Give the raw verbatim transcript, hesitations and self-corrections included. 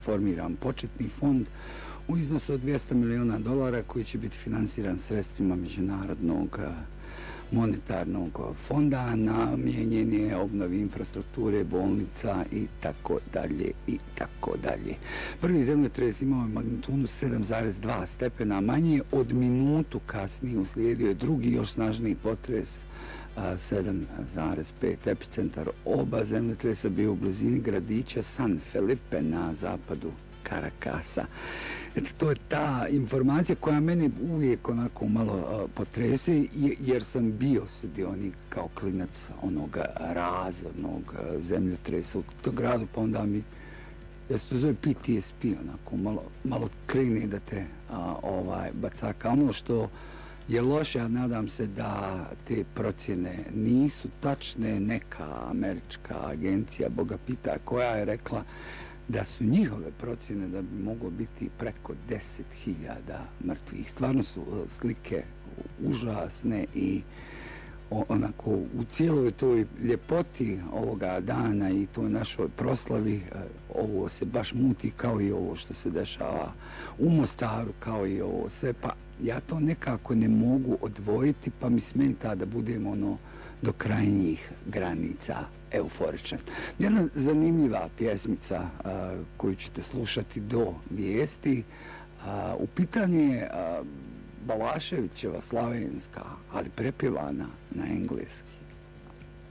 formiran početni fond u iznosu od dvjesto miliona dolara koji će biti finansiran sredstvima Međunarodnog monetarnog fonda, namijenjen je obnovi infrastrukture, bolnica i tako dalje i tako dalje. Prvi zemljotres imao je magnitudu sedam zarez dva stepena manje, od minutu kasnije uslijedio je drugi još snažniji potres sedam zarez pet. Epicentar oba zemljotresa bio u blizini gradića San Felipe na zapadu Karakasa. Eto, to je ta informacija koja mene uvijek onako malo uh, potrese, jer sam bio sudionik kao klinac onog razornog uh, zemljotresa u tom gradu, pa onda mi, ja se to zove P T S P, onako malo, malo krene da te uh, ovaj, bacaka. Ono što je loše, a nadam se da te procjene nisu tačne, neka američka agencija, Boga pita, koja je rekla da su njihove procjene da bi moglo biti preko deset hiljada mrtvih. Stvarno su slike užasne i onako u cijeloj toj ljepoti ovoga dana i toj našoj proslavi ovo se baš muti kao i ovo što se dešava u Mostaru, kao i ovo sve. Pa ja to nekako ne mogu odvojiti, pa mi smeta da budem ono do krajnjih granica euforičan. Jedna zanimljiva pjesmica a, koju ćete slušati do vijesti. A, u pitanju je a, Balaševićeva slavenska, ali prepjevana na engleski.